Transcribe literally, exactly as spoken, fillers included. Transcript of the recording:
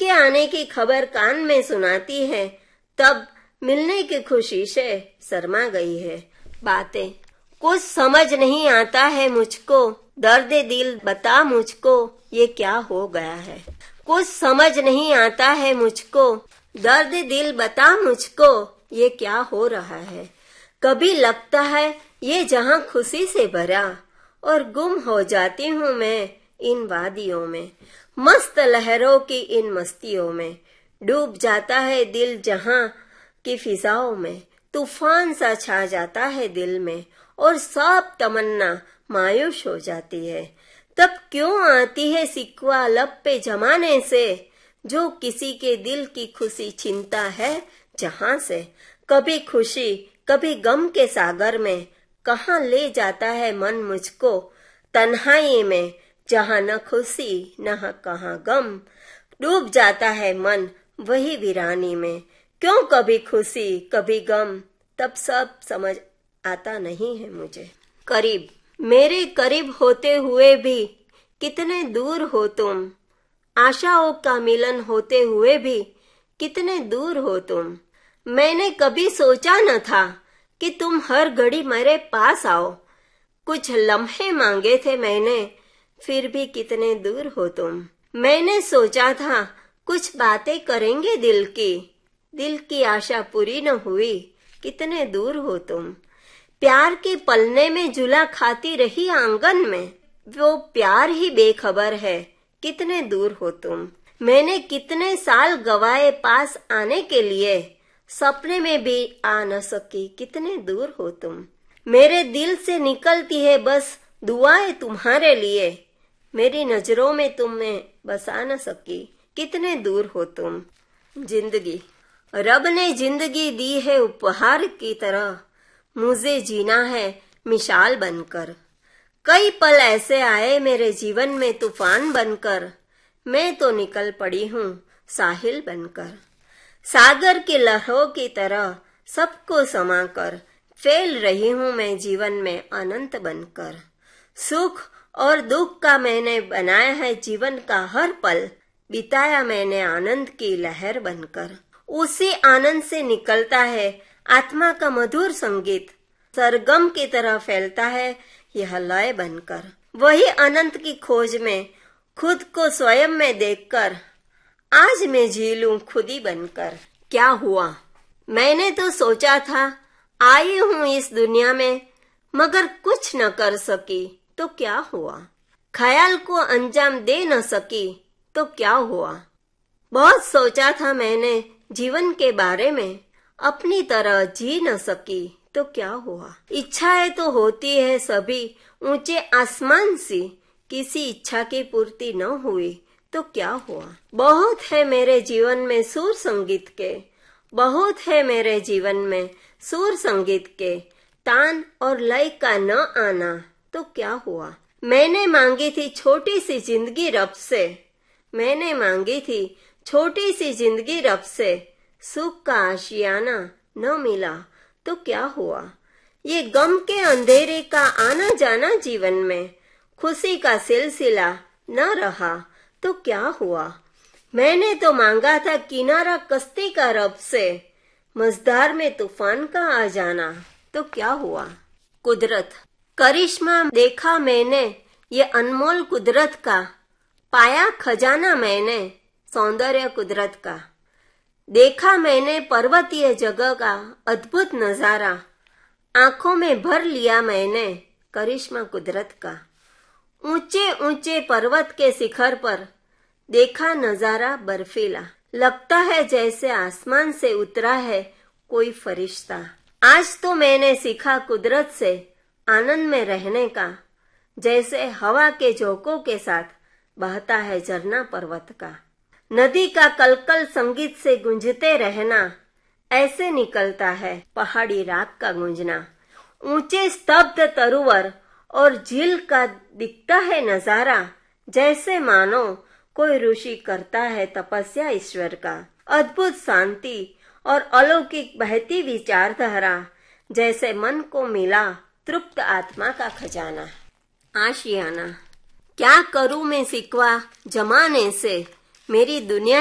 उसके आने की खबर कान में सुनाती है, तब मिलने की खुशी से शर्मा गई है बातें। कुछ समझ नहीं आता है मुझको, दर्द दिल बता मुझको ये क्या हो गया है। कुछ समझ नहीं आता है मुझको, दर्द दिल बता मुझको ये क्या हो रहा है। कभी लगता है ये जहां खुशी से भरा, और गुम हो जाती हूँ मैं इन वादियों में। मस्त लहरों की इन मस्तियों में डूब जाता है दिल जहां की फिजाओं में। तूफान सा छा जाता है दिल में, और सब तमन्ना मायूस हो जाती है। तब क्यों आती है सिकवा लब पे जमाने से, जो किसी के दिल की खुशी छीनता है जहां से। कभी खुशी कभी गम के सागर में कहाँ ले जाता है मन मुझको, तन्हाई में जहां न खुशी न कहाँ गम। डूब जाता है मन वही वीरानी में, क्यों कभी खुशी कभी गम, तब सब समझ आता नहीं है मुझे। करीब मेरे करीब होते हुए भी कितने दूर हो तुम, आशाओं का मिलन होते हुए भी कितने दूर हो तुम। मैंने कभी सोचा न था कि तुम हर घड़ी मेरे पास आओ। कुछ लम्हे मांगे थे मैंने, फिर भी कितने दूर हो तुम। मैंने सोचा था कुछ बातें करेंगे दिल की, दिल की आशा पूरी न हुई, कितने दूर हो तुम। प्यार के पलने में झूला खाती रही आंगन में, वो प्यार ही बेखबर है, कितने दूर हो तुम। मैंने कितने साल गवाए पास आने के लिए, सपने में भी आ न सकी, कितने दूर हो तुम। मेरे दिल से निकलती है बस दुआएं तुम्हारे लिए, मेरी नजरों में तुम्हें बसा न सकी, कितने दूर हो तुम। जिंदगी रब ने जिंदगी दी है उपहार की तरह, मुझे जीना है मिसाल बनकर। कई पल ऐसे आए मेरे जीवन में तूफान बनकर, मैं तो निकल पड़ी हूँ साहिल बनकर। सागर की लहरों की तरह सबको समाकर, फैल रही हूँ मैं जीवन में अनंत बनकर। सुख और दुख का मैंने बनाया है जीवन का हर पल, बिताया मैंने आनंद की लहर बनकर। उसी आनंद से निकलता है आत्मा का मधुर संगीत, सरगम की तरह फैलता है यह लय बनकर। वही अनंत की खोज में खुद को स्वयं में देखकर, आज मैं जी लूं खुद ही बनकर। क्या हुआ, मैंने तो सोचा था आई हूँ इस दुनिया में, मगर कुछ न कर सकी तो क्या हुआ। ख्याल को अंजाम दे न सकी तो क्या हुआ। बहुत सोचा था मैंने जीवन के बारे में, अपनी तरह जी न सकी तो क्या हुआ। इच्छाएं तो होती है सभी ऊंचे आसमान सी, किसी इच्छा की पूर्ति न हुई तो क्या हुआ। बहुत है मेरे जीवन में सुर संगीत के, बहुत है मेरे जीवन में सुर संगीत के, तान और लय का न आना तो क्या हुआ। मैंने मांगी थी छोटी सी जिंदगी रब से, मैंने मांगी थी छोटी सी जिंदगी रब से, सुख का आशियाना न मिला तो क्या हुआ। ये गम के अंधेरे का आना जाना जीवन में, खुशी का सिलसिला न रहा तो क्या हुआ। मैंने तो मांगा था किनारा कश्ती का रब से, मझधार में तूफान का आ जाना तो क्या हुआ। कुदरत करिश्मा देखा मैंने, ये अनमोल कुदरत का, पाया खजाना मैंने सौंदर्य कुदरत का। देखा मैंने पर्वतीय जगह का अद्भुत नजारा, आंखों में भर लिया मैंने करिश्मा कुदरत का। ऊंचे ऊंचे पर्वत के शिखर पर देखा नजारा बर्फीला, लगता है जैसे आसमान से उतरा है कोई फरिश्ता। आज तो मैंने सीखा कुदरत से आनंद में रहने का, जैसे हवा के झोंकों के साथ बहता है झरना पर्वत का। नदी का कलकल संगीत से गूंजते रहना, ऐसे निकलता है पहाड़ी राग का गूंजना। ऊंचे स्तब्ध तरुवर और झील का दिखता है नजारा, जैसे मानो कोई ऋषि करता है तपस्या ईश्वर का। अद्भुत शांति और अलौकिक बहती विचारधारा, जैसे मन को मिला तृप्त आत्मा का खजाना। आशियाना क्या करूं मैं सिकवा जमाने से, मेरी दुनिया